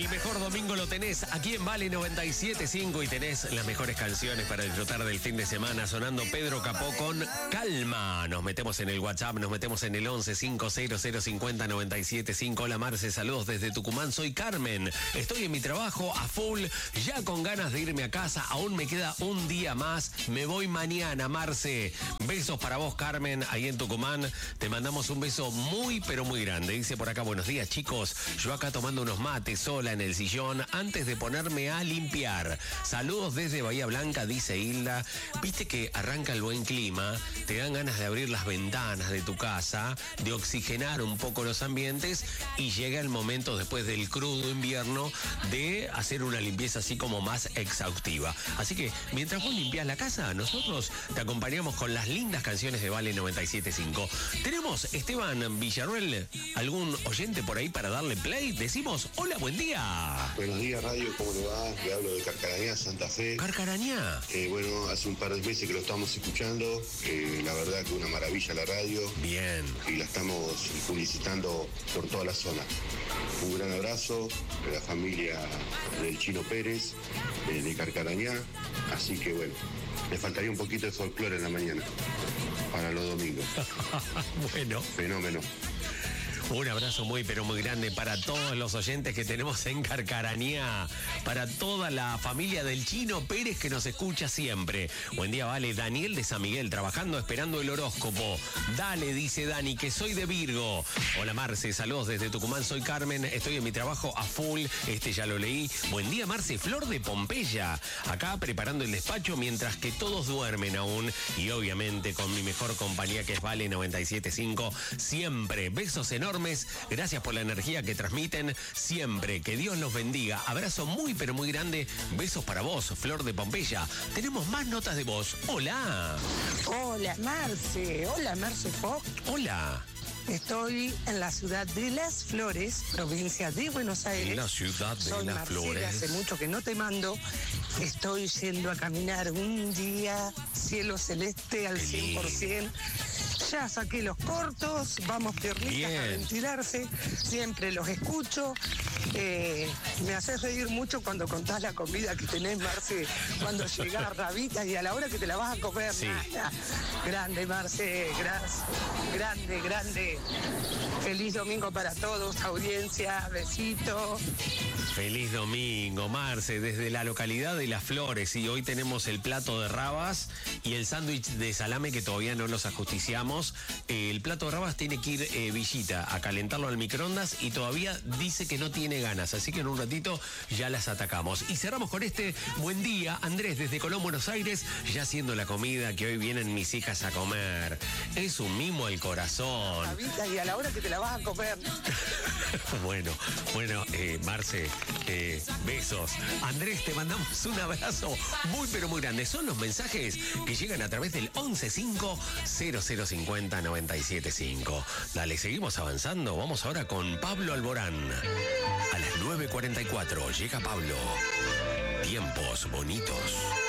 mejor domingo lo tenés aquí en Vale 97.5 y tenés las mejores canciones para disfrutar del fin de semana sonando Pedro Capó con Calma. Nos metemos en el WhatsApp, nos metemos en el 11-500-50-97.5. Hola Marce, saludos desde Tucumán, soy Carmen. Estoy en mi trabajo a full, ya con ganas de irme a casa, aún me queda un día más. Me voy mañana, Marce. Besos para vos, Carmen, ahí en Tucumán. Te mandamos un beso muy, pero muy grande. Dice por acá, buenos días, chicos. Yo acá tomando unos mates sola en el sillón antes de ponerme a limpiar. Saludos desde Bahía Blanca, dice Hilda. Viste que arranca el buen clima, te dan ganas de abrir las ventanas de tu casa, de oxigenar un poco los ambientes y llega el momento después del crudo invierno de hacer una limpieza así como más exhaustiva. Así que mientras vos limpiás la casa, nosotros te acompañamos con las lindas canciones de Vale 97.5. Tenemos, Esteban Villarruel, algún oyente por ahí para darle play. Decimos, hola, buen día. Buenos días, radio, ¿cómo le va? Le hablo de Carcarañá, Santa Fe. Carcarañá. Bueno, hace un par de meses que lo estamos escuchando. La verdad que una maravilla la radio. Bien. Y la estamos publicitando por toda la zona. Un gran abrazo de la familia del Chino Pérez, de Carcarañá. Así que bueno, le faltaría un poquito de folclore en la mañana, para los domingos. Bueno. Fenómeno. Un abrazo muy, pero muy grande para todos los oyentes que tenemos en Carcarañá, para toda la familia del Chino Pérez que nos escucha siempre. Buen día, Vale. Daniel de San Miguel, trabajando, esperando el horóscopo. Dale, dice Dani, que soy de Virgo. Hola, Marce, saludos desde Tucumán, soy Carmen, estoy en mi trabajo a full, ya lo leí. Buen día, Marce, Flor de Pompeya, acá preparando el despacho mientras que todos duermen aún y obviamente con mi mejor compañía que es Vale 97.5, siempre. Besos enormes. Gracias por la energía que transmiten siempre. Que Dios los bendiga. Abrazo muy, pero muy grande. Besos para vos, Flor de Pompeya. Tenemos más notas de voz. Hola. Hola, Marce. Hola, Marce Fox. Hola. Estoy en la ciudad de Las Flores, provincia de Buenos Aires. La ciudad de Soy Las Marcela, Flores. hace mucho que no te mando. Estoy yendo a caminar un día, cielo celeste al 100%. Ya saqué los cortos, vamos piernitas a ventilarse, siempre los escucho. Me haces reír mucho cuando contás la comida que tenés, Marce, cuando llegás, rabita, y a la hora que te la vas a comer. Sí. Nada. Grande, Marce, gracias. Grande, grande. Feliz domingo para todos, audiencia, besitos. Feliz domingo, Marce, desde la localidad de Las Flores. Y hoy tenemos el plato de rabas y el sándwich de salame que todavía no los ajusticiamos. El plato de rabas tiene que ir Villita a calentarlo al microondas y todavía dice que no tiene ganas. Así que en un ratito ya las atacamos. Y cerramos con este buen día. Andrés, desde Colón, Buenos Aires, ya haciendo la comida que hoy vienen mis hijas a comer. Es un mimo al corazón. Rabita, y a la hora que te la vas a comer. Bueno, Marce, besos. Andrés, te mandamos un abrazo muy, pero muy grande. Son los mensajes que llegan a través del 11-5-0050-975. Dale, seguimos avanzando. Vamos ahora con Pablo Alborán. A las 9:44 llega Pablo. Tiempos bonitos.